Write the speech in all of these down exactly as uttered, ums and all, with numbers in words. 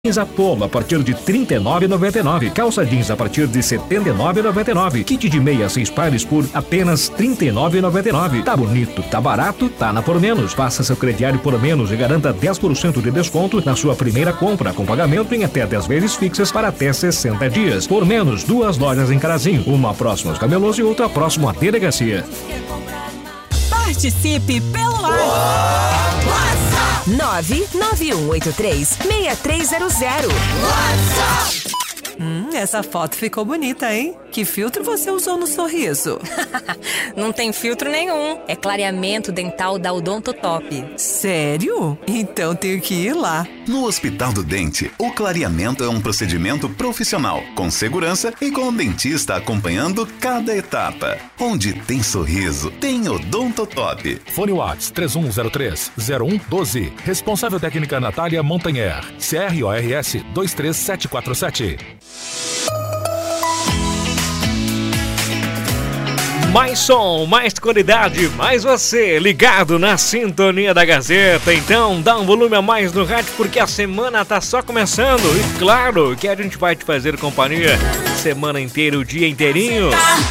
Jeans Apollo a partir de trinta e nove reais e noventa e nove centavos. Calça jeans a partir de setenta e nove reais e noventa e nove centavos. Kit de meia seis pares por apenas trinta e nove reais e noventa e nove centavos. Tá bonito, tá barato, tá na Por Menos. Faça seu crediário Por Menos e garanta dez por cento de desconto na sua primeira compra, com pagamento em até dez vezes fixas para até sessenta dias. Por Menos, duas lojas em Carazinho. Uma próxima aos Camelôs e outra próxima à delegacia. Participe pelo WhatsApp nove nove um oito três seis três zero zero. WhatsApp. Hum, essa foto ficou bonita, hein? Que filtro você usou no sorriso? Não tem filtro nenhum. É clareamento dental da Odontotop. Sério? Então tenho que ir lá. No Hospital do Dente, o clareamento é um procedimento profissional, com segurança e com o dentista acompanhando cada etapa. Onde tem sorriso, tem Odontotop. Fone Whats três um zero três zero um um dois. Responsável técnica Natália Montanher. C R O R S dois três sete quatro sete. Mais som, mais qualidade, mais você ligado na sintonia da Gazeta. Então dá um volume a mais no rádio porque a semana tá só começando. E claro que a gente vai te fazer companhia semana inteira, o dia inteirinho.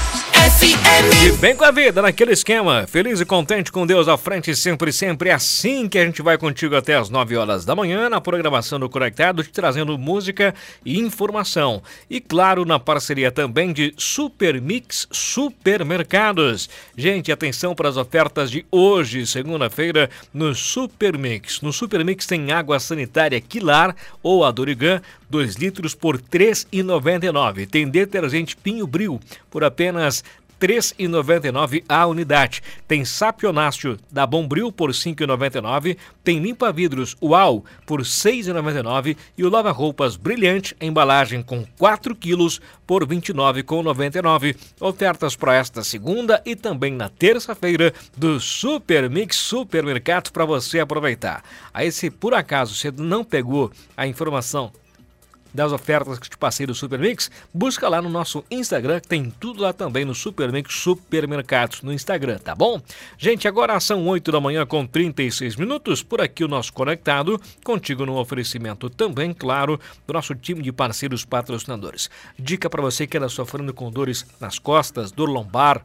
E bem com a vida, naquele esquema, feliz e contente com Deus à frente, sempre, sempre. É assim que a gente vai contigo até as nove horas da manhã, na programação do Conectado, te trazendo música e informação. E claro, na parceria também de Super Mix Supermercados. Gente, atenção para as ofertas de hoje, segunda-feira, no Super Mix. No Super Mix tem água sanitária Quilar ou a Dorigan, dois litros por três reais e noventa e nove centavos. Tem detergente Pinho Bril por apenas três reais e noventa e nove centavos a unidade. Tem Sapionáceo da Bombril por cinco reais e noventa e nove centavos. Tem Limpa Vidros Uau por seis reais e noventa e nove centavos. E o Lava Roupas Brilhante, embalagem com quatro quilos por vinte e nove reais e noventa e nove centavos. Ofertas para esta segunda e também na terça-feira do Super Mix Supermercado para você aproveitar. Aí se por acaso você não pegou a informação das ofertas que te passei do Super Mix, busca lá no nosso Instagram, que tem tudo lá também no Super Mix Supermercados no Instagram, tá bom? Gente, agora são oito da manhã com trinta e seis minutos, por aqui o nosso Conectado, contigo no oferecimento também, claro, do nosso time de parceiros patrocinadores. Dica para você que anda sofrendo com dores nas costas, dor lombar,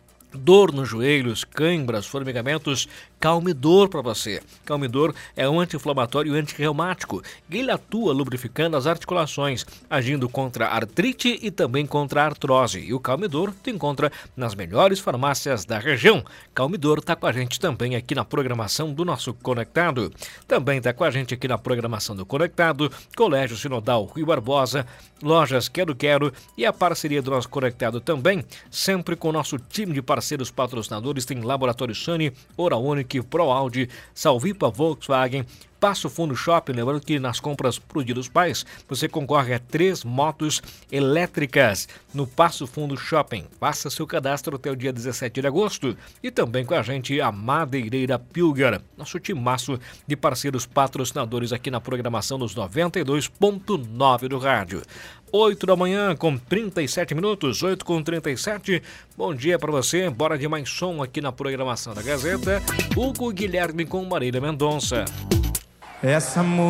dor nos joelhos, câimbras, formigamentos, Calmidor para você. Calmidor é um anti-inflamatório e antirreumático. Ele atua lubrificando as articulações, agindo contra a artrite e também contra a artrose. E o Calmidor tu encontra nas melhores farmácias da região. Calmidor está com a gente também aqui na programação do nosso Conectado. Também está com a gente aqui na programação do Conectado, Colégio Sinodal Rui Barbosa, Lojas Quero Quero e a parceria do nosso Conectado também, sempre com o nosso time de parceiros patrocinadores, tem Laboratório Sani, Oraonic, ProAude, Salvipa Volkswagen, Passo Fundo Shopping. Lembrando que nas compras pro Dia dos Pais, você concorre a três motos elétricas no Passo Fundo Shopping. Faça seu cadastro até o dia dezessete de agosto. E também com a gente a Madeireira Pilger, nosso timaço de parceiros patrocinadores aqui na programação dos noventa e dois ponto nove do rádio. oito da manhã com trinta e sete minutos, oito com trinta e sete. Bom dia para você, bora de mais som aqui na programação da Gazeta. Hugo Guilherme com Marília Mendonça. Essa